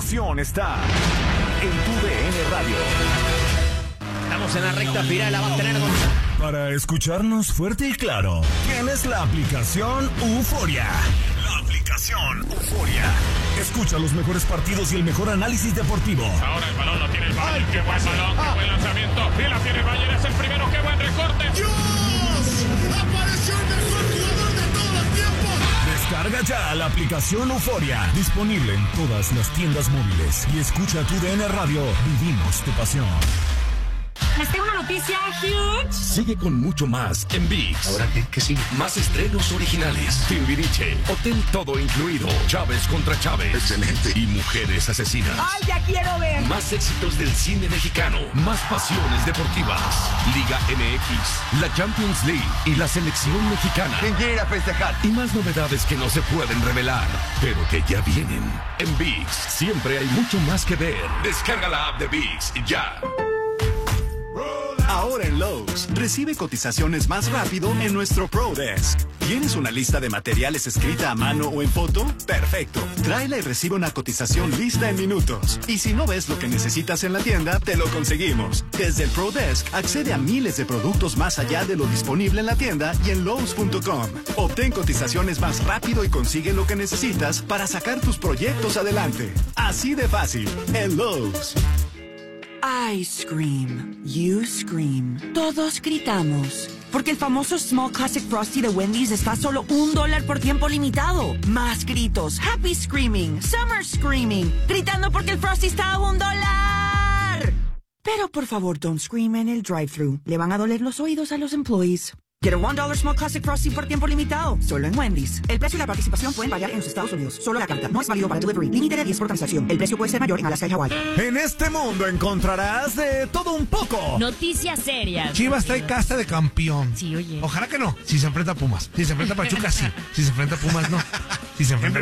pasión está en TUDN Radio. Estamos en la recta final, la va a tener Para escucharnos fuerte y claro, tienes la aplicación Euforia. La aplicación Euforia. Escucha los mejores partidos y el mejor análisis deportivo. Ahora el balón lo tiene el Bayern. Qué buen balón, qué buen lanzamiento. Y la tiene el Bayern, es el primero. Qué buen recorte. ¡Dios! ¡Apareció el mejor jugador de todos los tiempos! Descarga ya la aplicación Euforia. Disponible en todas las tiendas móviles. Y escucha TUDN Radio. Vivimos tu pasión. Les tengo una noticia huge. Sigue con mucho más en ViX. ¿Ahora qué sigue? Más estrenos originales. Timbiriche, Hotel Todo Incluido, Chávez contra Chávez. Excelente. Y Mujeres Asesinas. ¡Ay, ya quiero ver! Más éxitos del cine mexicano. Más pasiones deportivas. Liga MX, la Champions League y la selección mexicana. ¿Quién quiere ir a festejar? Y más novedades que no se pueden revelar, pero que ya vienen. En ViX siempre hay mucho más que ver. Descarga la app de ViX ya. Ahora en Lowe's, recibe cotizaciones más rápido en nuestro Pro Desk. ¿Tienes una lista de materiales escrita a mano o en foto? Perfecto. Tráela y recibe una cotización lista en minutos. Y si no ves lo que necesitas en la tienda, te lo conseguimos. Desde el Pro Desk, accede a miles de productos más allá de lo disponible en la tienda y en Lowe's.com. Obtén cotizaciones más rápido y consigue lo que necesitas para sacar tus proyectos adelante. Así de fácil, en Lowe's. I scream, you scream. Todos gritamos. Porque el famoso Small Classic Frosty de Wendy's está a solo $1 por tiempo limitado. Más gritos. Happy Screaming. Summer Screaming. Gritando porque el Frosty está a $1. Pero por favor, don't scream en el drive-thru. Le van a doler los oídos a los employees. Get a $1 Small Classic Frosty por tiempo limitado. Solo en Wendy's. El precio y la participación pueden variar en los Estados Unidos. Solo la carta. No es válido para delivery. Límite de 10 por transacción. El precio puede ser mayor en Alaska y Hawái. En este mundo encontrarás de todo un poco. Noticias serias. Chivas trae casta de campeón. Sí, oye. Ojalá que no. Si se enfrenta a Pumas. Si se enfrenta a Pachuca, sí. Si se enfrenta a Pumas, no. Si se enfrenta...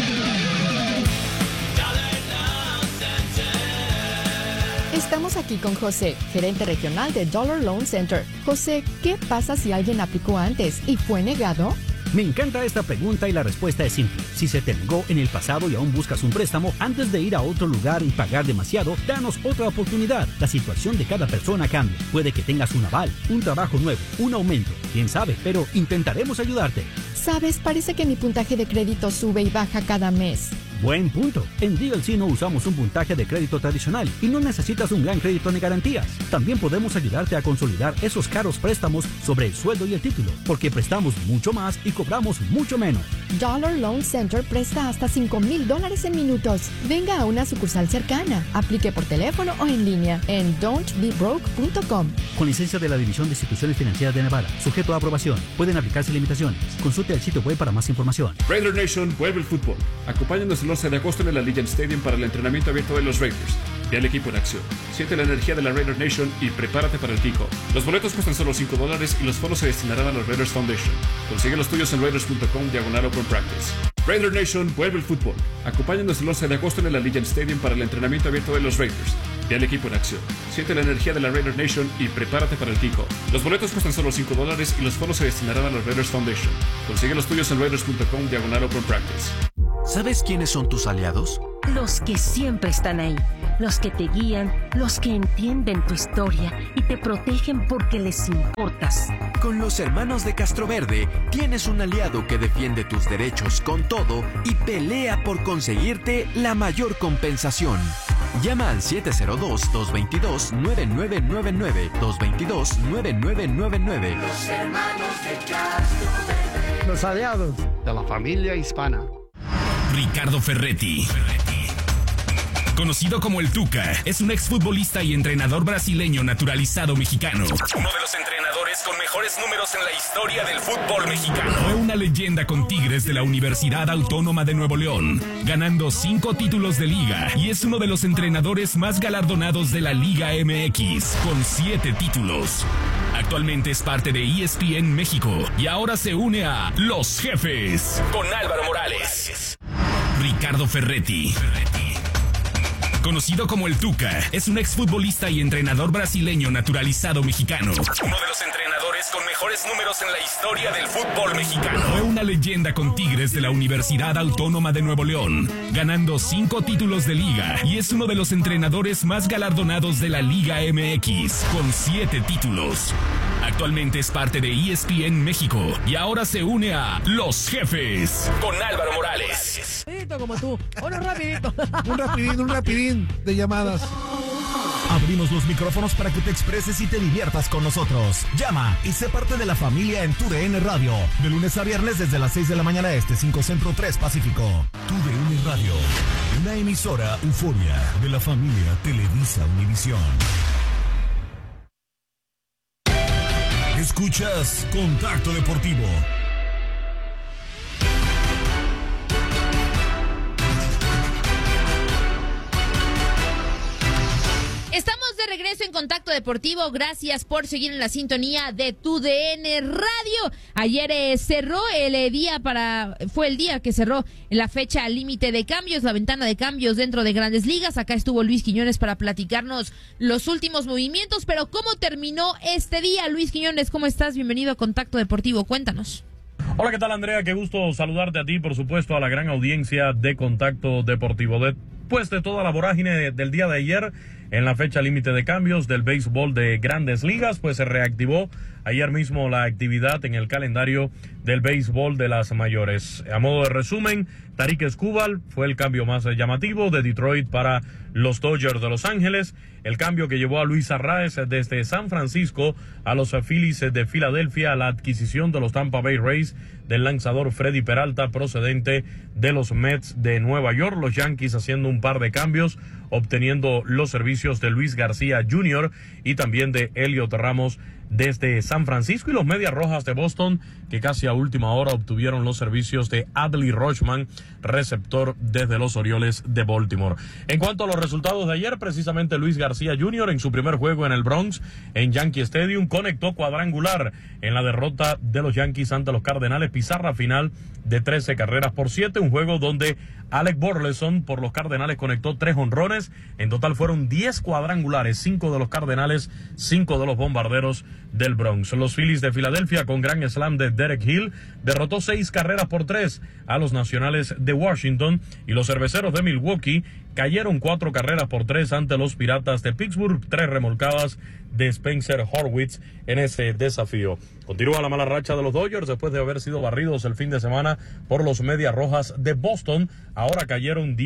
Estamos aquí con José, gerente regional de Dollar Loan Center. José, ¿qué pasa si alguien aplicó antes y fue negado? Me encanta esta pregunta y la respuesta es simple. Si se te negó en el pasado y aún buscas un préstamo, antes de ir a otro lugar y pagar demasiado, danos otra oportunidad. La situación de cada persona cambia. Puede que tengas un aval, un trabajo nuevo, un aumento. Quién sabe, pero intentaremos ayudarte. Sabes, parece que mi puntaje de crédito sube y baja cada mes. Buen punto. En DLC no usamos un puntaje de crédito tradicional y no necesitas un gran crédito ni garantías. También podemos ayudarte a consolidar esos caros préstamos sobre el sueldo y el título, porque prestamos mucho más y cobramos mucho menos. Dollar Loan Center presta hasta $5,000 en minutos. Venga a una sucursal cercana. Aplique por teléfono o en línea en don'tbebroke.com. Con licencia de la División de Instituciones Financieras de Nevada, sujeto a aprobación. Pueden aplicarse limitaciones. Consulte el sitio web para más información. Raider Nation vuelve el fútbol. Acompáñanos el 11 de agosto en el Allegiant Stadium para el entrenamiento abierto de los Raiders. Ve al equipo en acción. Siente la energía de la Raider Nation y prepárate para el kickoff. Los boletos cuestan solo $5 y los fondos se destinarán a los Raiders Foundation. Consigue los tuyos en raiders.com/open practice. Raider Nation vuelve el fútbol. Acompáñanos el 11 de agosto en el Allegiant Stadium para el entrenamiento abierto de los Raiders. Ve al equipo en acción. Siente la energía de la Raider Nation y prepárate para el kickoff. Los boletos cuestan solo $5 y los fondos se destinarán a los Raiders Foundation. Consigue los tuyos en raiders.com/open practice. ¿Sabes quiénes son tus aliados? Los que siempre están ahí, los que te guían, los que entienden tu historia y te protegen porque les importas. Con los hermanos de Castroverde tienes un aliado que defiende tus derechos con todo y pelea por conseguirte la mayor compensación. Llama al 702-222-9999, 222-9999. Los hermanos de Castroverde. Los aliados de la familia hispana. Ricardo Ferretti, conocido como el Tuca, es un exfutbolista y entrenador brasileño naturalizado mexicano. Uno de los entrenadores con mejores números en la historia del fútbol mexicano. Fue una leyenda con Tigres de la Universidad Autónoma de Nuevo León, ganando 5 títulos de liga, y es uno de los entrenadores más galardonados de la Liga MX, con 7 títulos. Actualmente es parte de ESPN México y ahora se une a Los Jefes con Álvaro Morales. Ricardo Ferretti, conocido como el Tuca, es un exfutbolista y entrenador brasileño naturalizado mexicano. Uno de los entrenadores con mejores números en la historia del fútbol mexicano. Fue una leyenda con Tigres de la Universidad Autónoma de Nuevo León, ganando 5 títulos de liga y es uno de los entrenadores más galardonados de la Liga MX, con 7 títulos. Actualmente es parte de ESPN México y ahora se une a Los Jefes con Álvaro Morales. Rapidito como tú, uno rapidito. Un rapidín de llamadas. Abrimos los micrófonos para que te expreses y te diviertas con nosotros. Llama y sé parte de la familia en TUDN Radio. De lunes a viernes desde las 6 de la mañana este, 5 Centro, 3 Pacífico. TUDN Radio, una emisora euforia de la familia Televisa Univisión. Escuchas Contacto Deportivo. Estamos de regreso en Contacto Deportivo. Gracias por seguir en la sintonía de TUDN Radio. Ayer cerró fue el día que cerró la fecha límite de cambios, la ventana de cambios dentro de Grandes Ligas. Acá estuvo Luis Quiñones para platicarnos los últimos movimientos. Pero ¿cómo terminó este día? Luis Quiñones, ¿cómo estás? Bienvenido a Contacto Deportivo. Cuéntanos. Hola, ¿qué tal, Andrea? Qué gusto saludarte a ti, por supuesto, a la gran audiencia de Contacto Deportivo. Después de toda la vorágine del día de ayer, en la fecha límite de cambios del béisbol de Grandes Ligas, pues se reactivó ayer mismo la actividad en el calendario del béisbol de las mayores. A modo de resumen, Tarik Skubal fue el cambio más llamativo de Detroit para los Dodgers de Los Ángeles, el cambio que llevó a Luis Arraez desde San Francisco a los Phillies de Filadelfia, a la adquisición de los Tampa Bay Rays del lanzador Freddy Peralta procedente de los Mets de Nueva York, los Yankees haciendo un par de cambios, obteniendo los servicios de Luis García Jr. y también de Elliot Ramos desde San Francisco, y los Medias Rojas de Boston, que casi a última hora obtuvieron los servicios de Adley Rutschman, receptor desde los Orioles de Baltimore. En cuanto a los resultados de ayer, precisamente Luis García Jr. en su primer juego en el Bronx, en Yankee Stadium, conectó cuadrangular en la derrota de los Yankees ante los Cardenales, pizarra final de 13-7, un juego donde Alec Burleson por los Cardenales conectó 3 jonrones, en total fueron 10 cuadrangulares, 5 de los Cardenales, 5 de los Bombarderos del Bronx. Los Phillies de Filadelfia, con gran slam de Derek Hill, derrotó 6-3 a los Nacionales de Washington, y los Cerveceros de Milwaukee cayeron 4-3 ante los Piratas de Pittsburgh, 3 remolcadas de Spencer Horwitz en ese desafío. Continúa la mala racha de los Dodgers después de haber sido barridos el fin de semana por los Medias Rojas de Boston. Ahora cayeron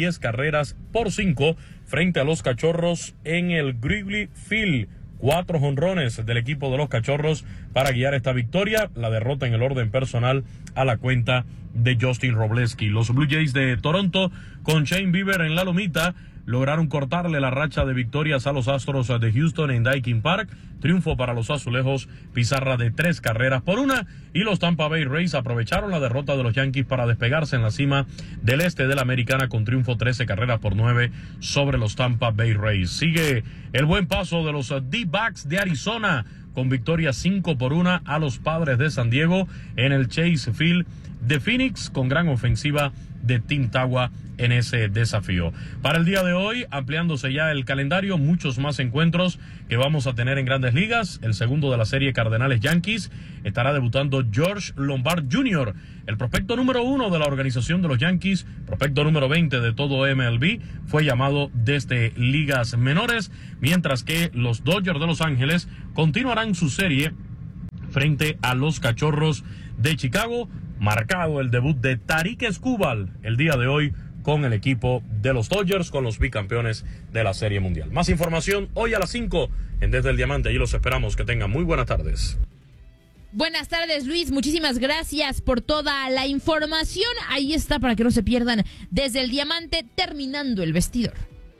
10-5 frente a los Cachorros en el Wrigley Field. 4 jonrones del equipo de los Cachorros para guiar esta victoria. La derrota en el orden personal a la cuenta de Justin Robleski. Los Blue Jays de Toronto, con Shane Bieber en la lomita, lograron cortarle la racha de victorias a los Astros de Houston en Daikin Park. Triunfo para los azulejos, pizarra de 3-1, y los Tampa Bay Rays aprovecharon la derrota de los Yankees para despegarse en la cima del este de la Americana con triunfo 13-9 sobre los Tampa Bay Rays. Sigue el buen paso de los D-Backs de Arizona con victoria 5-1 a los Padres de San Diego en el Chase Field de Phoenix, con gran ofensiva de Tim Tagua en ese desafío. Para el día de hoy, ampliándose ya el calendario, muchos más encuentros que vamos a tener en Grandes Ligas. El segundo de la serie Cardenales-Yankees, estará debutando George Lombard Jr., el prospecto número 1 de la organización de los Yankees, prospecto número 20 de todo MLB, fue llamado desde ligas menores, mientras que los Dodgers de Los Ángeles continuarán su serie frente a los Cachorros de Chicago. Marcado el debut de Tarik Skubal el día de hoy con el equipo de los Dodgers, con los bicampeones de la Serie Mundial. Más información hoy a las 5 en Desde el Diamante. Allí los esperamos. Que tengan muy buenas tardes. Buenas tardes, Luis. Muchísimas gracias por toda la información. Ahí está, para que no se pierdan Desde el Diamante, terminando el vestidor.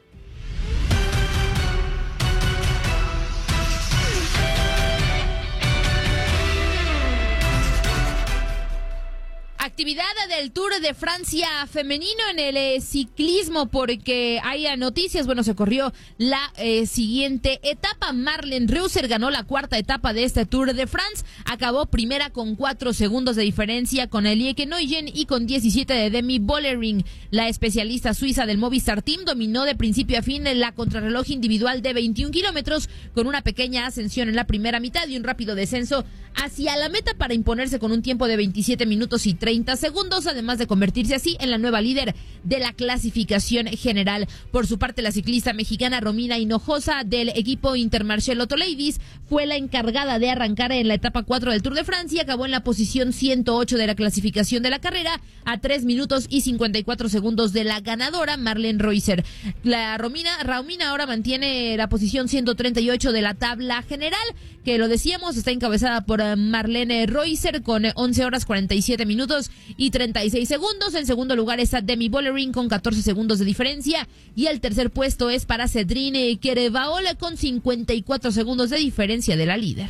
Actividad del Tour de Francia femenino en el ciclismo, porque hay noticias. Bueno, se corrió la siguiente etapa. Marlene Reusser ganó la 4ª etapa de este Tour de France. Acabó primera con 4 segundos de diferencia con Elieke Neugen y con 17 de Demi Vollering. La especialista suiza del Movistar Team dominó de principio a fin la contrarreloj individual de 21 kilómetros, con una pequeña ascensión en la primera mitad y un rápido descenso hacia la meta para imponerse con un tiempo de 27 minutos y 30 segundos, además de convertirse así en la nueva líder de la clasificación general. Por su parte, la ciclista mexicana Romina Hinojosa del equipo Intermarché Lotto Ladies fue la encargada de arrancar en la etapa 4 del Tour de Francia y acabó en la posición 108 de la clasificación de la carrera a 3 minutos y 54 segundos de la ganadora Marlene Reusser. La Romina ahora mantiene la posición 138 de la tabla general, que lo decíamos, está encabezada por Marlene Reusser con 11 horas 47 minutos y 36 segundos. En segundo lugar está Demi Vollering con 14 segundos de diferencia y el tercer puesto es para Cedrine Kerevaol con 54 segundos de diferencia de la líder.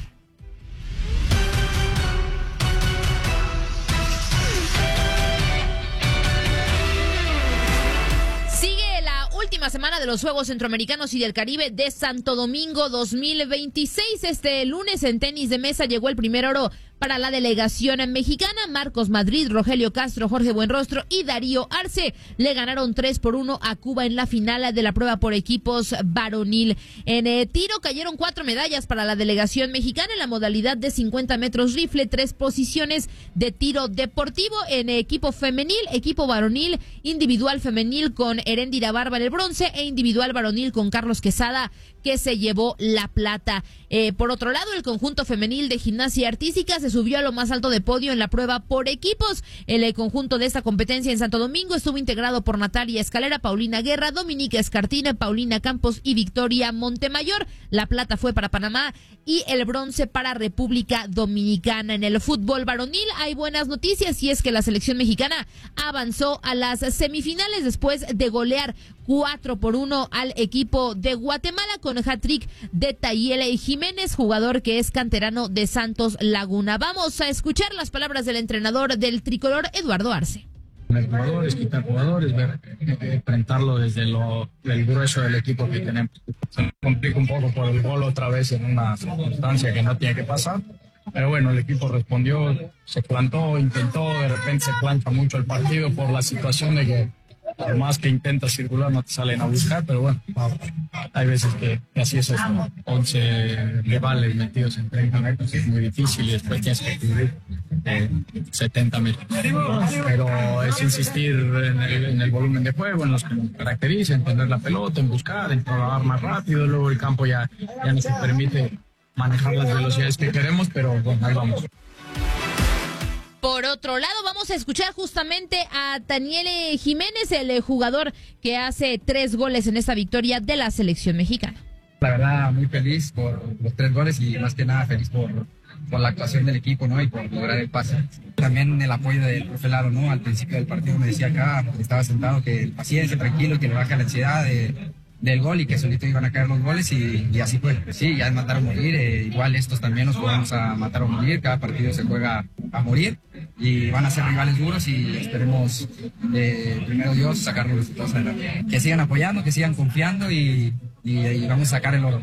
Última semana de los Juegos Centroamericanos y del Caribe de Santo Domingo 2026. Este lunes en tenis de mesa llegó el primer oro para la delegación mexicana. Marcos Madrid, Rogelio Castro, Jorge Buenrostro y Darío Arce le ganaron 3-1 a Cuba en la final de la prueba por equipos varonil. En tiro cayeron 4 medallas para la delegación mexicana en la modalidad de 50 metros rifle, 3 posiciones de tiro deportivo en equipo femenil, equipo varonil, individual femenil con Heréndira Barba el bronce e individual varonil con Carlos Quesada, que se llevó la plata. Por otro lado, el conjunto femenil de gimnasia artística se subió a lo más alto de podio en la prueba por equipos. El conjunto de esta competencia en Santo Domingo estuvo integrado por Natalia Escalera, Paulina Guerra, Dominica Escartina, Paulina Campos y Victoria Montemayor. La plata fue para Panamá y el bronce para República Dominicana. En el fútbol varonil hay buenas noticias y es que la selección mexicana avanzó a las semifinales después de golear 4-1 al equipo de Guatemala con hat-trick de Tayele Jiménez, jugador que es canterano de Santos Laguna. Vamos a escuchar las palabras del entrenador del tricolor, Eduardo Arce. Jugadores, quitar jugadores, enfrentarlo desde el grueso del equipo que tenemos. Se complica un poco por el gol otra vez en una circunstancia que no tiene que pasar. Pero bueno, el equipo respondió, se plantó, intentó, de repente se plancha mucho el partido por la situación de que por más que intentas circular no te salen a buscar, pero bueno, hay veces que así es esto. 11 rivales metidos en 30 metros es muy difícil y después tienes que cubrir 70 metros. Pero es insistir en el volumen de juego, en los que nos caracteriza, en tener la pelota, en buscar, en programar más rápido, luego el campo ya nos permite manejar las velocidades que queremos, pero bueno, ahí vamos. Por otro lado, vamos a escuchar justamente a Tayele Jiménez, el jugador que hace 3 goles en esta victoria de la selección mexicana. La verdad, muy feliz por los 3 goles y más que nada feliz por la actuación del equipo, ¿no? Y por lograr el pase. También el apoyo del profe Laro, ¿no? Al principio del partido me decía acá, estaba sentado, que paciencia, tranquilo, que le baje la ansiedad del gol y que solito iban a caer los goles y así fue. Sí, ya es matar o morir, igual estos también nos jugamos a matar o morir, cada partido se juega a morir y van a ser rivales duros y esperemos, primero Dios, sacar los resultados adelante. Que sigan apoyando, que sigan confiando y vamos a sacar el oro.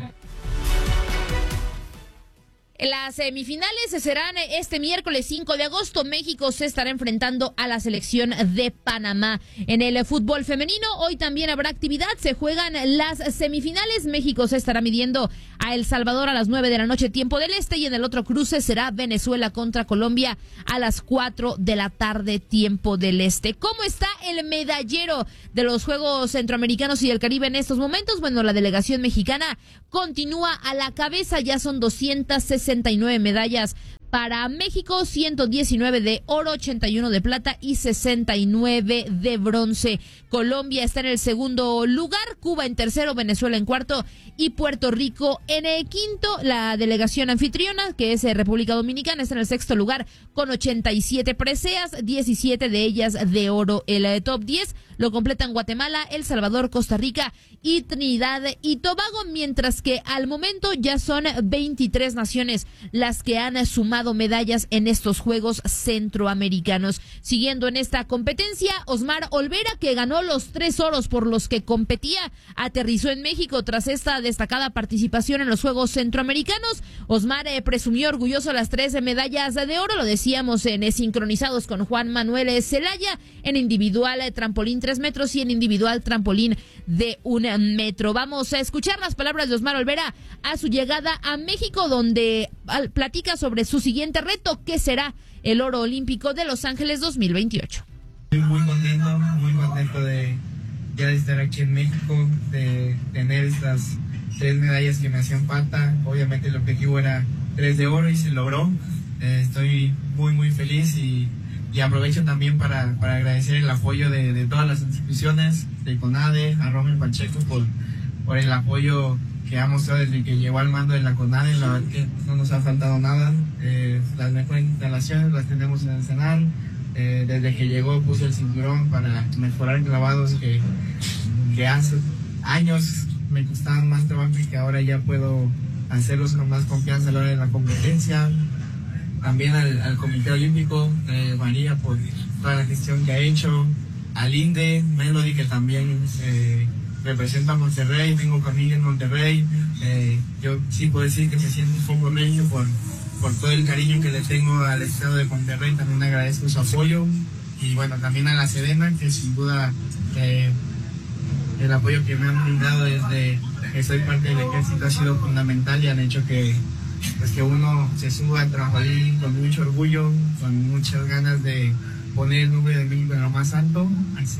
Las semifinales serán este miércoles 5 de agosto. México se estará enfrentando a la selección de Panamá. En el fútbol femenino, hoy también habrá actividad. Se juegan las semifinales. México se estará midiendo a El Salvador a las 9 de la noche, tiempo del este. Y en el otro cruce será Venezuela contra Colombia a las 4 de la tarde, tiempo del este. ¿Cómo está el medallero de los Juegos Centroamericanos y del Caribe en estos momentos? Bueno, la delegación mexicana continúa a la cabeza. Ya son 269 medallas para México, 119 de oro, 81 de plata y 69 de bronce. Colombia está en el segundo lugar, Cuba en tercero, Venezuela en cuarto y Puerto Rico en el quinto. La delegación anfitriona, que es República Dominicana, está en el sexto lugar con 87 preseas, 17 de ellas de oro. El top 10 lo completan Guatemala, El Salvador, Costa Rica y Trinidad y Tobago, mientras que al momento ya son 23 naciones las que han sumado medallas en estos Juegos Centroamericanos. Siguiendo en esta competencia, Osmar Olvera, que ganó los 3 oros por los que competía, aterrizó en México tras esta destacada participación en los Juegos Centroamericanos. Osmar presumió orgulloso las 3 medallas de oro, lo decíamos en sincronizados con Juan Manuel Zelaya, en individual trampolín 3 metros y en individual trampolín de 1 metro. Vamos a escuchar las palabras de Osmar Olvera a su llegada a México, donde platica sobre su siguiente reto, que será el oro olímpico de Los Ángeles 2028. Estoy muy contento de ya estar aquí en México, de tener estas 3 medallas que me hacían falta. Obviamente el objetivo era 3 de oro y se logró. Estoy muy feliz y aprovecho también para agradecer el apoyo de todas las instituciones, de CONADE, a Rommel Pacheco por el apoyo que ha mostrado desde que llegó al mando de la CONADE. La verdad que no nos ha faltado nada. Las mejores instalaciones las tenemos en el CENAR. Desde que llegó puse el cinturón para mejorar clavados que hace años me costaban más trabajo y que ahora ya puedo hacerlos con más confianza a la hora de la competencia. También al Comité Olímpico, María, por toda la gestión que ha hecho, al INDE, Melody, que también representa a Monterrey, tengo familia en Monterrey. Yo sí puedo decir que me siento un poco reño por todo el cariño que le tengo al estado de Monterrey. También agradezco su apoyo. Y bueno, también a la Sedena, que sin duda el apoyo que me han brindado desde que soy parte del ejército ha sido fundamental y han hecho que uno se suba al trampolín con mucho orgullo, con muchas ganas de poner el nombre de México en lo más alto. Así.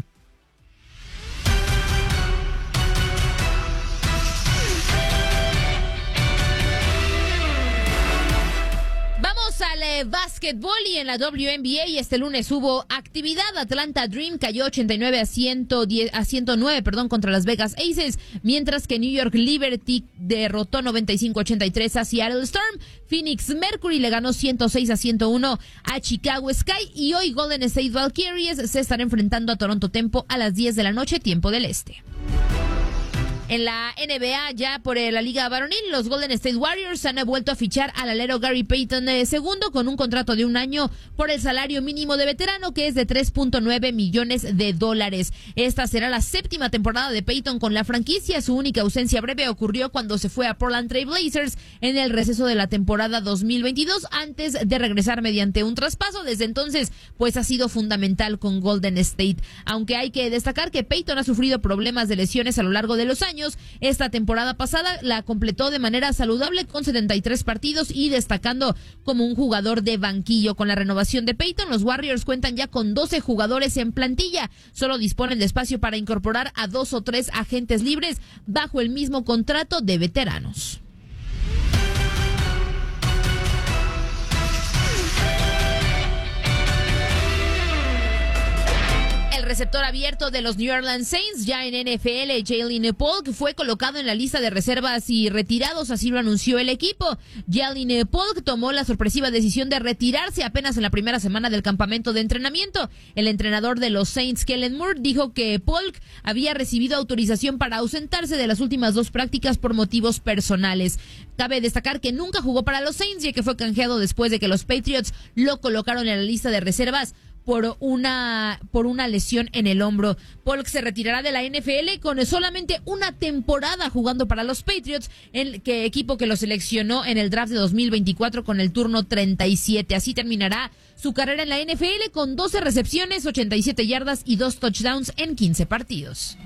Al básquetbol y en la WNBA este lunes hubo actividad. Atlanta Dream cayó 89 a 109 contra Las Vegas Aces, mientras que New York Liberty derrotó 95-83 a Seattle Storm. Phoenix Mercury le ganó 106 a 101 a Chicago Sky y hoy Golden State Valkyries se estará enfrentando a Toronto Tempo a las 10 de la noche, tiempo del este. En la NBA, ya por la Liga Varonil, los Golden State Warriors han vuelto a fichar al alero Gary Payton II con un contrato de 1 año por el salario mínimo de veterano, que es de $3.9 millones. Esta será la 7ª temporada de Payton con la franquicia. Su única ausencia breve ocurrió cuando se fue a Portland Trail Blazers en el receso de la temporada 2022, antes de regresar mediante un traspaso. Desde entonces, pues ha sido fundamental con Golden State. Aunque hay que destacar que Payton ha sufrido problemas de lesiones a lo largo de los años. Esta temporada pasada la completó de manera saludable con 73 partidos y destacando como un jugador de banquillo. Con la renovación de Payton, los Warriors cuentan ya con 12 jugadores en plantilla. Solo disponen de espacio para incorporar a 2 o 3 agentes libres bajo el mismo contrato de veteranos. El receptor abierto de los New Orleans Saints, ya en NFL, Jalen Polk, fue colocado en la lista de reservas y retirados, así lo anunció el equipo. Jalen Polk tomó la sorpresiva decisión de retirarse apenas en la primera semana del campamento de entrenamiento. El entrenador de los Saints, Kellen Moore, dijo que Polk había recibido autorización para ausentarse de las últimas 2 prácticas por motivos personales. Cabe destacar que nunca jugó para los Saints, ya que fue canjeado después de que los Patriots lo colocaron en la lista de reservas por una lesión en el hombro. Polk se retirará de la NFL con solamente una temporada jugando para los Patriots, equipo que lo seleccionó en el draft de 2024 con el turno 37. Así terminará su carrera en la NFL con 12 recepciones, 87 yardas y 2 touchdowns en 15 partidos.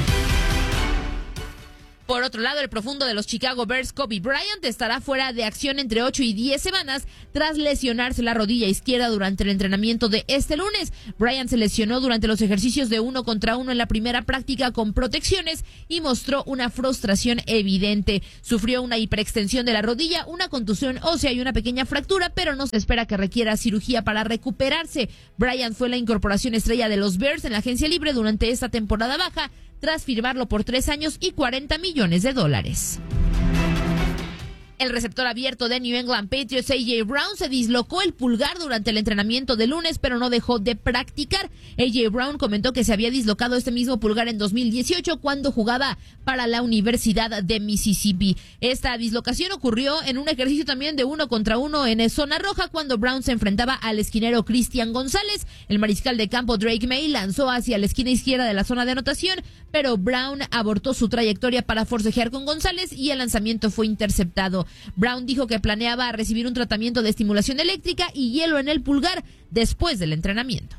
Por otro lado, el profundo de los Chicago Bears, Kobe Bryant, estará fuera de acción entre 8 y 10 semanas tras lesionarse la rodilla izquierda durante el entrenamiento de este lunes. Bryant se lesionó durante los ejercicios de 1 contra 1 en la primera práctica con protecciones y mostró una frustración evidente. Sufrió una hiperextensión de la rodilla, una contusión ósea y una pequeña fractura, pero no se espera que requiera cirugía para recuperarse. Bryant fue la incorporación estrella de los Bears en la agencia libre durante esta temporada baja, tras firmarlo por 3 años y $40 millones. El receptor abierto de New England Patriots, A.J. Brown, se dislocó el pulgar durante el entrenamiento de lunes, pero no dejó de practicar. A.J. Brown comentó que se había dislocado este mismo pulgar en 2018 cuando jugaba para la Universidad de Mississippi. Esta dislocación ocurrió en un ejercicio también de 1 contra 1 en zona roja cuando Brown se enfrentaba al esquinero Cristian González. El mariscal de campo Drake May lanzó hacia la esquina izquierda de la zona de anotación, pero Brown abortó su trayectoria para forcejear con González y el lanzamiento fue interceptado. Brown dijo que planeaba recibir un tratamiento de estimulación eléctrica y hielo en el pulgar después del entrenamiento.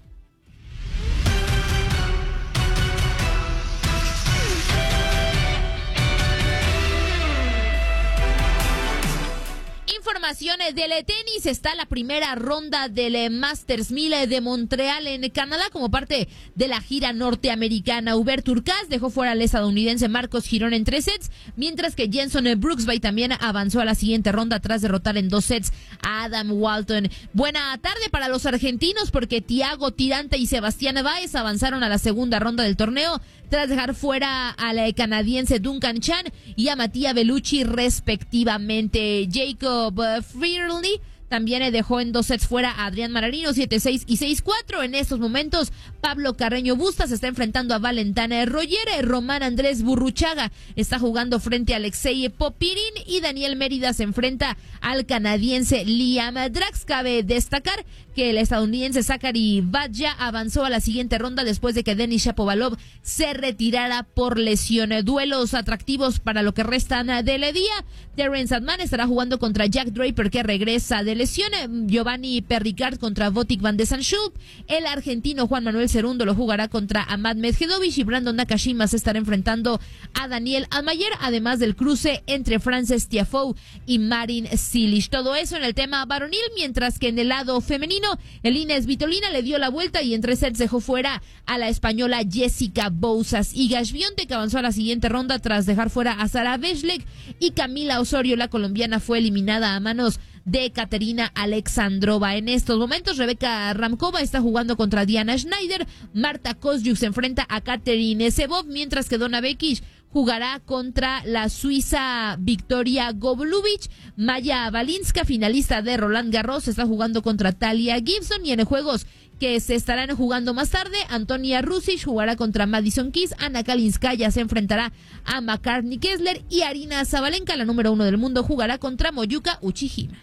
informaciones del tenis, está la primera ronda del Masters 1000 de Montreal en Canadá como parte de la gira norteamericana. Hubert Hurkacz dejó fuera al estadounidense Marcos Girón en 3 sets, mientras que Jenson Brooksby también avanzó a la siguiente ronda tras derrotar en 2 sets a Adam Walton. Buena tarde para los argentinos porque Thiago Tirante y Sebastián Báez avanzaron a la segunda ronda del torneo tras dejar fuera al canadiense Duncan Chan y a Mattia Bellucci respectivamente. Jacob Frearley también dejó en 2 sets fuera a Adrián Manarino, 7-6 y 6-4. En estos momentos, Pablo Carreño Busta se está enfrentando a Valentin Royer. Román Andrés Burruchaga está jugando frente a Alexei Popirin y Daniel Mérida se enfrenta al canadiense Liam Drax. Cabe destacar que el estadounidense Zachary Badja avanzó a la siguiente ronda después de que Denis Shapovalov se retirara por lesión. Duelos atractivos para lo que restan del día. Terence Adman estará jugando contra Jack Draper, que regresa de lesión. Giovanni Perricard contra Botic van de Sanschulp. El argentino Juan Manuel Cerundo lo jugará contra Ahmad Medjedovic y Brandon Nakashima se estará enfrentando a Daniel Almayer, además del cruce entre Frances Tiafoe y Marin Cilic. Todo eso en el tema varonil, mientras que en el lado femenino, Elina Svitolina le dio la vuelta y en 3 sets dejó fuera a la española Jessica Bouzas. Iga Świątek avanzó a la siguiente ronda tras dejar fuera a Sara Veslek y Camila Osorio, la colombiana, fue eliminada a manos de Katerina Alexandrova. En estos momentos, Rebeca Ramkova está jugando contra Diana Schneider. Marta Kostyuk se enfrenta a Katerine Sebov, mientras que Donna Vekic jugará contra la suiza Victoria Goblubic. Maya Balinska, finalista de Roland Garros, está jugando contra Talia Gibson. Y en juegos que se estarán jugando más tarde, Antonia Rusic jugará contra Madison Keys, Ana Kalinskaya se enfrentará a McCartney Kessler y Arina Sabalenka, la número 1 del mundo, jugará contra Moyuka Uchihime.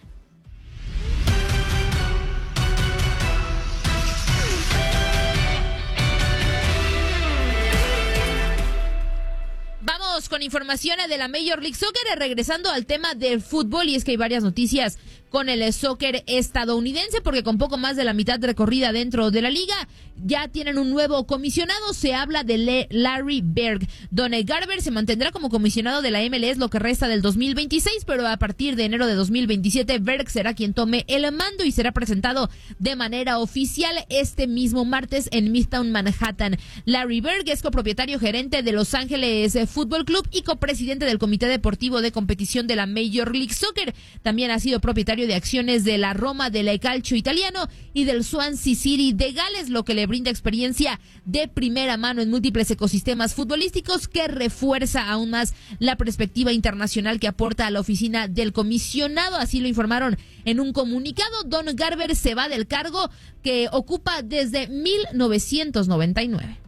Vamos con información de la Major League Soccer, regresando al tema del fútbol, y es que hay varias noticias con el soccer estadounidense, porque con poco más de la mitad recorrida dentro de la liga, ya tienen un nuevo comisionado. Se habla de Larry Berg. Don Garber se mantendrá como comisionado de la MLS lo que resta del 2026, pero a partir de enero de 2027, Berg será quien tome el mando y será presentado de manera oficial este mismo martes en Midtown Manhattan. Larry Berg es copropietario gerente de Los Ángeles Fútbol Club y copresidente del Comité Deportivo de Competición de la Major League Soccer. También ha sido propietario de acciones de la Roma, del Calcio Italiano y del Swansea City de Gales, lo que le brinda experiencia de primera mano en múltiples ecosistemas futbolísticos, que refuerza aún más la perspectiva internacional que aporta a la oficina del comisionado. Así lo informaron en un comunicado. Don Garber se va del cargo que ocupa desde 1999.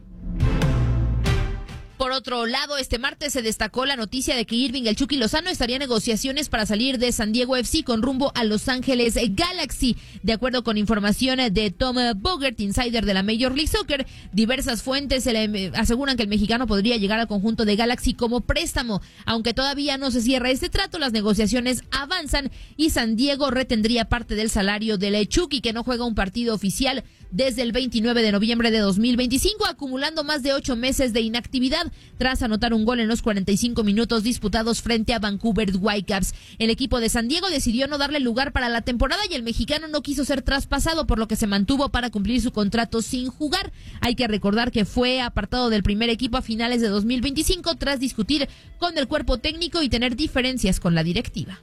Por otro lado, este martes se destacó la noticia de que Irving El Chucky Lozano estaría en negociaciones para salir de San Diego FC con rumbo a Los Ángeles Galaxy. De acuerdo con información de Tom Bogert, insider de la Major League Soccer, diversas fuentes aseguran que el mexicano podría llegar al conjunto de Galaxy como préstamo. Aunque todavía no se cierra este trato, las negociaciones avanzan y San Diego retendría parte del salario del Chucky, que no juega un partido oficial desde el 29 de noviembre de 2025, acumulando más de 8 meses de inactividad tras anotar un gol en los 45 minutos disputados frente a Vancouver Whitecaps. El equipo de San Diego decidió no darle lugar para la temporada y el mexicano no quiso ser traspasado, por lo que se mantuvo para cumplir su contrato sin jugar. Hay que recordar que fue apartado del primer equipo a finales de 2025 tras discutir con el cuerpo técnico y tener diferencias con la directiva.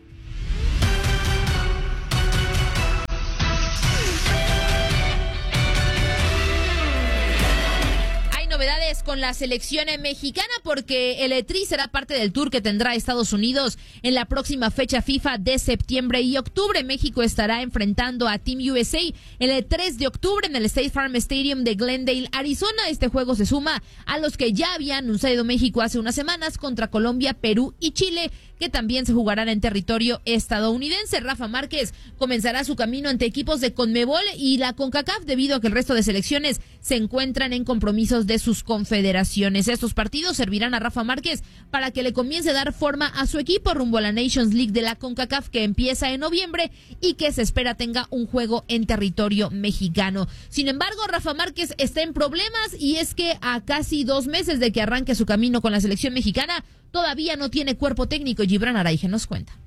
Novedades con la selección mexicana, porque el Tri será parte del tour que tendrá Estados Unidos en la próxima fecha FIFA de septiembre y octubre. México estará enfrentando a Team USA el 3 de octubre en el State Farm Stadium de Glendale, Arizona. Este juego se suma a los que ya había anunciado México hace unas semanas contra Colombia, Perú y Chile, que también se jugarán en territorio estadounidense. Rafa Márquez comenzará su camino ante equipos de CONMEBOL y la CONCACAF, debido a que el resto de selecciones se encuentran en compromisos de sus confederaciones. Estos partidos servirán a Rafa Márquez para que le comience a dar forma a su equipo rumbo a la Nations League de la CONCACAF, que empieza en noviembre y que se espera tenga un juego en territorio mexicano. Sin embargo, Rafa Márquez está en problemas, y es que a casi 2 meses de que arranque su camino con la selección mexicana, todavía no tiene cuerpo técnico. Gibran Araige nos cuenta.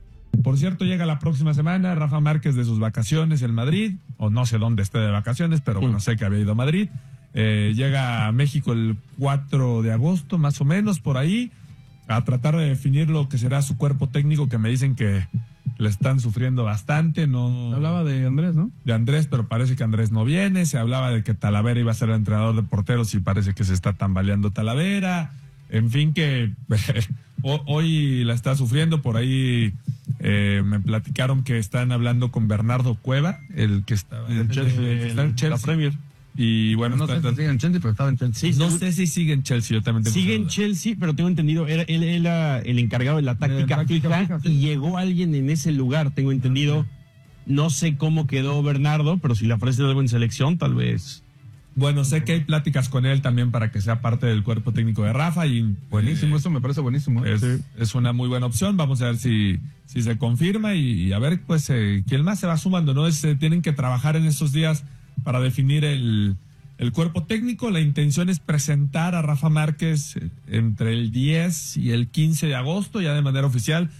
por cierto, llega la próxima semana Rafa Márquez de sus vacaciones en Madrid, o no sé dónde esté de vacaciones, pero bueno, sé que había ido a Madrid. Llega a México el 4 de agosto, más o menos, por ahí, a tratar de definir lo que será su cuerpo técnico, que me dicen que le están sufriendo bastante. No hablaba de Andrés, ¿no? De Andrés, pero parece que Andrés no viene. Se hablaba de que Talavera iba a ser el entrenador de porteros y parece que se está tambaleando Talavera. En fin, que hoy la está sufriendo. Por ahí me platicaron que están hablando con Bernardo Cueva, el que estaba en Chelsea, la Premier. Y bueno, no sé si sigue en Chelsea, pero estaba en Chelsea. No sé si sigue en Chelsea, yo también tengo sigue en Chelsea, pero tengo entendido, él era el encargado de la táctica fija, y llegó alguien en ese lugar, tengo entendido. No sé cómo quedó Bernardo, pero si le ofrecen algo en selección, tal vez. Bueno, sé que hay pláticas con él también para que sea parte del cuerpo técnico de Rafa. Y buenísimo, eso me parece buenísimo. Es una muy buena opción. Vamos a ver si se confirma y a ver pues quién más se va sumando, ¿no? Tienen que trabajar en estos días para definir el cuerpo técnico. La intención es presentar a Rafa Márquez entre el 10 y el 15 de agosto, ya de manera oficial.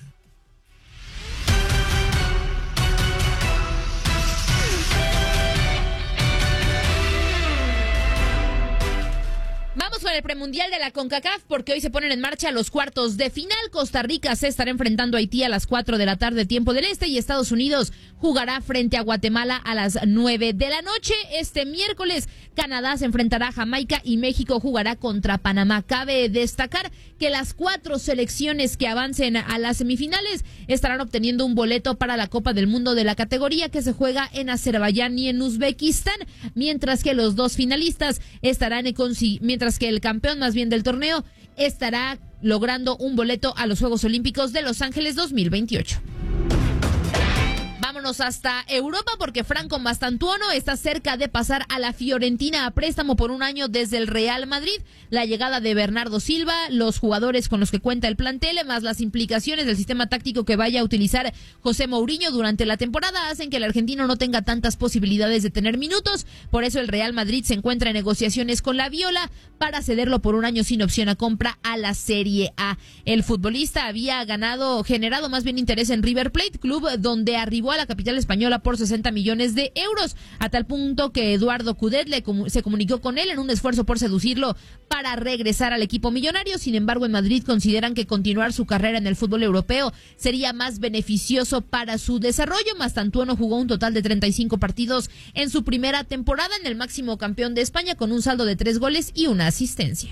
Vamos con el premundial de la CONCACAF, porque hoy se ponen en marcha los cuartos de final. Costa Rica se estará enfrentando a Haití a las 4 de la tarde, tiempo del este, y Estados Unidos jugará frente a Guatemala a las 9 de la noche. Este miércoles, Canadá se enfrentará a Jamaica y México jugará contra Panamá. Cabe destacar que las 4 selecciones que avancen a las semifinales estarán obteniendo un boleto para la Copa del Mundo de la categoría, que se juega en Azerbaiyán y en Uzbekistán, mientras que los 2 finalistas estarán mientras que el campeón más bien del torneo estará logrando un boleto a los Juegos Olímpicos de Los Ángeles 2028. Vámonos hasta Europa, porque Franco Mastantuono está cerca de pasar a la Fiorentina a préstamo por un año desde el Real Madrid. La llegada de Bernardo Silva, los jugadores con los que cuenta el plantel, más las implicaciones del sistema táctico que vaya a utilizar José Mourinho durante la temporada, hacen que el argentino no tenga tantas posibilidades de tener minutos. Por eso el Real Madrid se encuentra en negociaciones con la Viola para cederlo por un año sin opción a compra a la Serie A. El futbolista había generado más bien interés en River Plate, club donde arribó a la capital española por 60 millones de euros, a tal punto que Eduardo Cudet se comunicó con él en un esfuerzo por seducirlo para regresar al equipo millonario. Sin embargo, en Madrid consideran que continuar su carrera en el fútbol europeo sería más beneficioso para su desarrollo. Mastantuono jugó un total de 35 partidos en su primera temporada en el máximo campeón de España, con un saldo de 3 goles y una asistencia.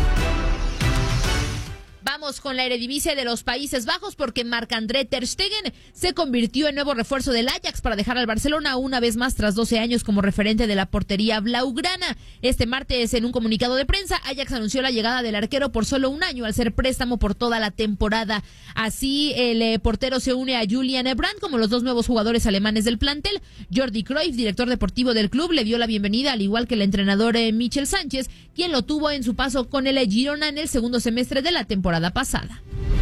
Vamos con la Eredivisie de los Países Bajos, porque Marc-André ter Stegen se convirtió en nuevo refuerzo del Ajax para dejar al Barcelona una vez más tras 12 años como referente de la portería blaugrana. Este martes, en un comunicado de prensa, Ajax anunció la llegada del arquero por solo un año al ser préstamo por toda la temporada. Así, el portero se une a Julian Brandt como los 2 nuevos jugadores alemanes del plantel. Jordi Cruyff, director deportivo del club, le dio la bienvenida, al igual que el entrenador Michel Sánchez, quien lo tuvo en su paso con el Girona en el segundo semestre de la temporada pasada.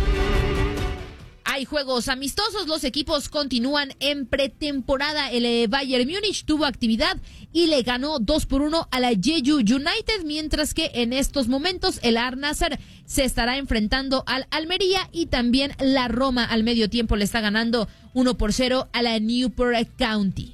Hay juegos amistosos, los equipos continúan en pretemporada. El Bayern Múnich tuvo actividad y le ganó 2-1 a la Jeju United, mientras que en estos momentos el Al-Nassr se estará enfrentando al Almería, y también la Roma al medio tiempo le está ganando 1-0 a la Newport County.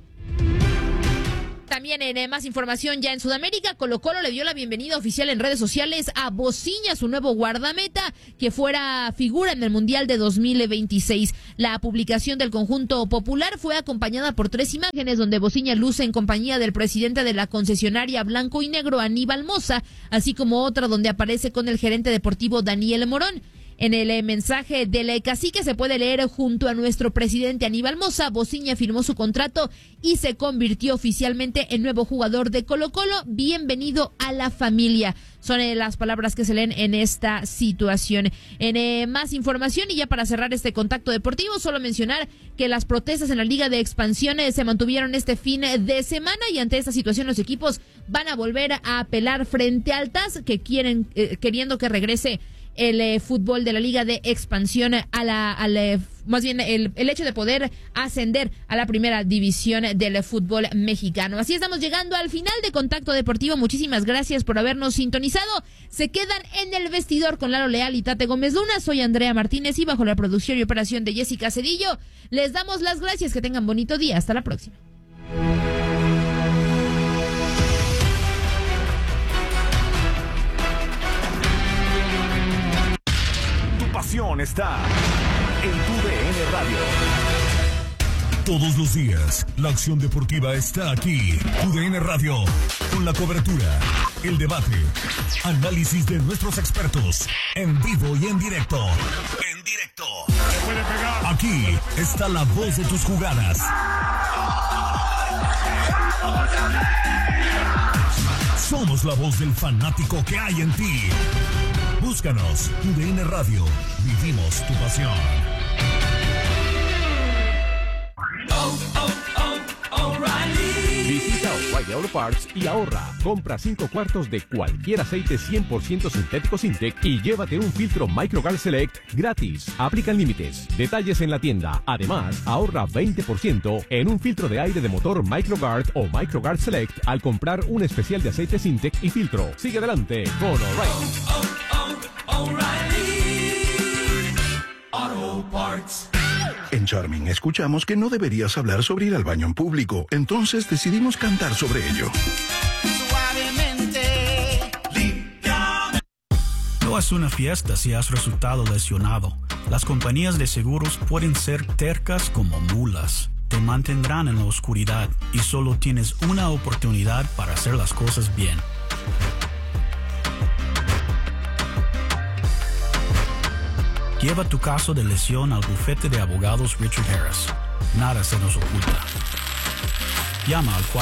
También en más información ya en Sudamérica, Colo-Colo le dio la bienvenida oficial en redes sociales a Bociña, su nuevo guardameta, que fuera figura en el Mundial de 2026. La publicación del conjunto popular fue acompañada por 3 imágenes donde Bociña luce en compañía del presidente de la concesionaria Blanco y Negro, Aníbal Moza, así como otra donde aparece con el gerente deportivo Daniel Morón. En el mensaje del cacique se puede leer: junto a nuestro presidente Aníbal Moza, Bociña firmó su contrato y se convirtió oficialmente en nuevo jugador de Colo-Colo. Bienvenido a la familia. Son las palabras que se leen en esta situación. En más información, y ya para cerrar este contacto deportivo, solo mencionar que las protestas en la Liga de Expansión se mantuvieron este fin de semana, y ante esta situación los equipos van a volver a apelar frente al TAS, que queriendo que regrese el fútbol de la Liga de Expansión más bien el hecho de poder ascender a la primera división del fútbol mexicano. Así estamos llegando al final de Contacto Deportivo. Muchísimas gracias por habernos sintonizado. Se quedan en el vestidor con Lalo Leal y Tate Gómez Luna. Soy Andrea Martínez y bajo la producción y operación de Jessica Cedillo, les damos las gracias. Que tengan bonito día. Hasta la próxima. Tu pasión está en tu DN Radio. Todos los días, la acción deportiva está aquí. Tu DN Radio, con la cobertura, el debate, análisis de nuestros expertos, en vivo y en directo. Aquí está la voz de tus jugadas. Somos la voz del fanático que hay en ti. Búscanos, Tu DN Radio. Vivimos tu pasión. Visita O'Reilly Auto Parts y ahorra. Compra 5 cuartos de cualquier aceite 100% sintético Sintec y llévate un filtro MicroGuard Select gratis. Aplican límites. Detalles en la tienda. Además, ahorra 20% en un filtro de aire de motor MicroGuard o MicroGuard Select al comprar un especial de aceite Sintec y filtro. Sigue adelante con O'Reilly Auto Parts. En Charming escuchamos que no deberías hablar sobre ir al baño en público, entonces decidimos cantar sobre ello. Suavemente, no es una fiesta si has resultado lesionado. Las compañías de seguros pueden ser tercas como mulas. Te mantendrán en la oscuridad y solo tienes una oportunidad para hacer las cosas bien. Lleva tu caso de lesión al bufete de abogados Richard Harris. Nada se nos oculta. Llama al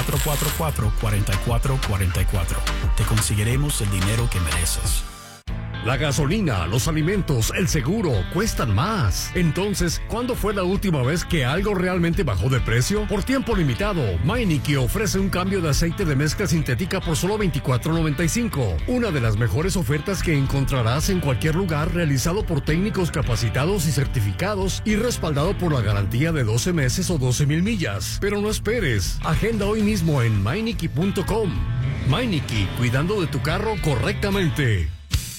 444-4444. Te conseguiremos el dinero que mereces. La gasolina, los alimentos, el seguro cuestan más. Entonces, ¿cuándo fue la última vez que algo realmente bajó de precio? Por tiempo limitado, Meineke ofrece un cambio de aceite de mezcla sintética por solo $24.95. Una de las mejores ofertas que encontrarás en cualquier lugar, realizado por técnicos capacitados y certificados y respaldado por la garantía de 12 meses o 12,000 millas. Pero no esperes. Agenda hoy mismo en Meineke.com. Meineke, cuidando de tu carro correctamente.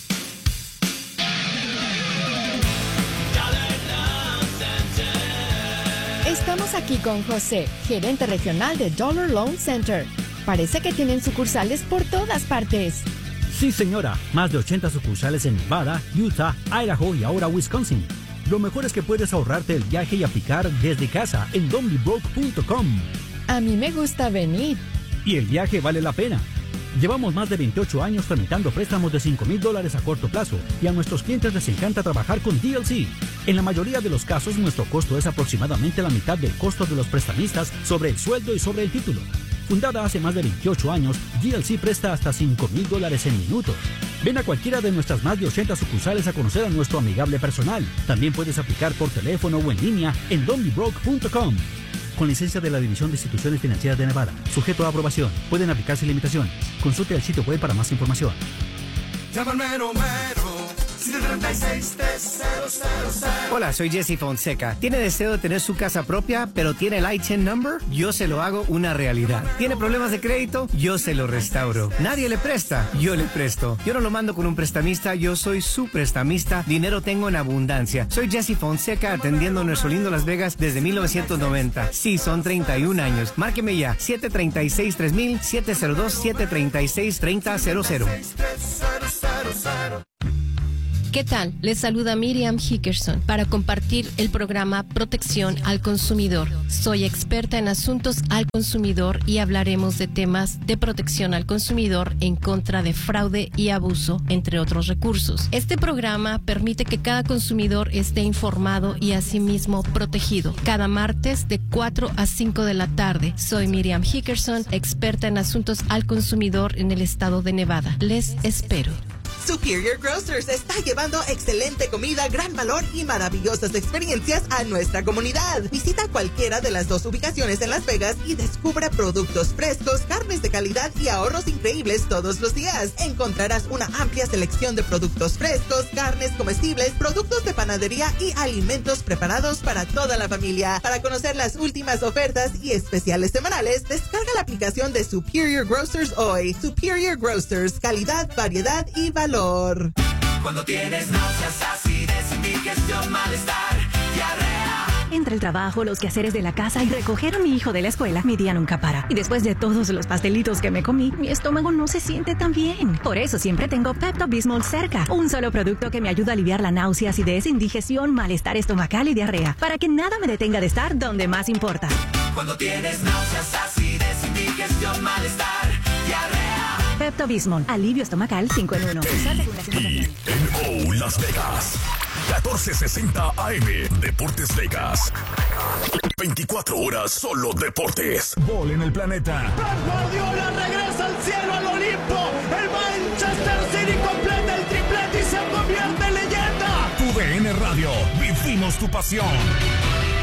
Estamos aquí con José, gerente regional de Dollar Loan Center. Parece que tienen sucursales por todas partes. Sí, señora. Más de 80 sucursales en Nevada, Utah, Idaho y ahora Wisconsin. Lo mejor es que puedes ahorrarte el viaje y aplicar desde casa en don'tbebroke.com. A mí me gusta venir. Y el viaje vale la pena. Llevamos más de 28 años tramitando préstamos de $5,000 a corto plazo y a nuestros clientes les encanta trabajar con DLC. En la mayoría de los casos, nuestro costo es aproximadamente la mitad del costo de los prestamistas sobre el sueldo y sobre el título. Fundada hace más de 28 años, DLC presta hasta $5,000 en minutos. Ven a cualquiera de nuestras más de 80 sucursales a conocer a nuestro amigable personal. También puedes aplicar por teléfono o en línea en don'tbebroke.com. Con licencia de la División de Instituciones Financieras de Nevada. Sujeto a aprobación. Pueden aplicarse limitaciones. Consulte el sitio web para más información. Llama al mero mero. 736-3000. Hola, soy Jesse Fonseca. ¿Tiene deseo de tener su casa propia, pero tiene el ITIN number? Yo se lo hago una realidad. ¿Tiene problemas de crédito? Yo se lo restauro. Nadie le presta, yo le presto. Yo no lo mando con un prestamista, yo soy su prestamista. Dinero tengo en abundancia. Soy Jesse Fonseca atendiendo nuestro lindo Las Vegas desde 1990. Sí, son 31 años. Márqueme ya. 736-3000, 702-736-3000. ¿Qué tal? Les saluda Miriam Hickerson para compartir el programa Protección al Consumidor. Soy experta en asuntos al consumidor y hablaremos de temas de protección al consumidor en contra de fraude y abuso, entre otros recursos. Este programa permite que cada consumidor esté informado y asimismo protegido. Cada martes de 4 a 5 de la tarde. Soy Miriam Hickerson, experta en asuntos al consumidor en el estado de Nevada. Les espero. Superior Grocers está llevando excelente comida, gran valor y maravillosas experiencias a nuestra comunidad. Visita cualquiera de las 2 ubicaciones en Las Vegas y descubre productos frescos, carnes de calidad y ahorros increíbles todos los días. Encontrarás una amplia selección de productos frescos, carnes comestibles, productos de panadería y alimentos preparados para toda la familia. Para conocer las últimas ofertas y especiales semanales, descarga la aplicación de Superior Grocers hoy. Superior Grocers, calidad, variedad y valor. Cuando tienes náuseas, acidez, indigestión, malestar, diarrea. Entre el trabajo, los quehaceres de la casa y recoger a mi hijo de la escuela, mi día nunca para. Y después de todos los pastelitos que me comí, mi estómago no se siente tan bien. Por eso siempre tengo Pepto-Bismol cerca. Un solo producto que me ayuda a aliviar la náusea, acidez, indigestión, malestar estomacal y diarrea. Para que nada me detenga de estar donde más importa. Cuando tienes náuseas, acidez, indigestión, malestar, diarrea. Pepto-Bismol, alivio estomacal 5 en 1. TNO Las Vegas, 1460 AM, Deportes Vegas. 24 horas solo deportes. Gol en el planeta. Pep Guardiola regresa al cielo, al Olimpo. El Manchester City completa el triplete y se convierte en leyenda. TUDN Radio, vivimos tu pasión.